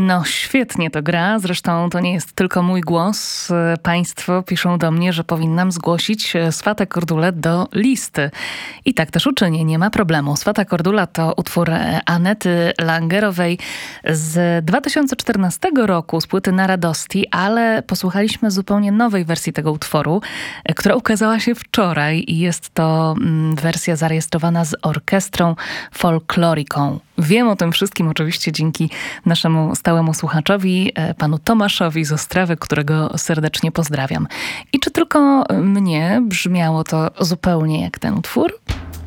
No, świetnie to gra. Zresztą to nie jest tylko mój głos. Państwo piszą do mnie, że powinnam zgłosić Swata Kordula do listy. I tak też uczynię, nie ma problemu. Swata Kordula to utwór Anety Langerowej z 2014 roku, z płyty Na Radosti, ale posłuchaliśmy zupełnie nowej wersji tego utworu, która ukazała się wczoraj i jest to wersja zarejestrowana z orkiestrą folkloriką. Wiem o tym wszystkim oczywiście dzięki naszemu stałemu słuchaczowi, panu Tomaszowi z Ostrawy, którego serdecznie pozdrawiam. I czy tylko mnie brzmiało to zupełnie jak ten utwór?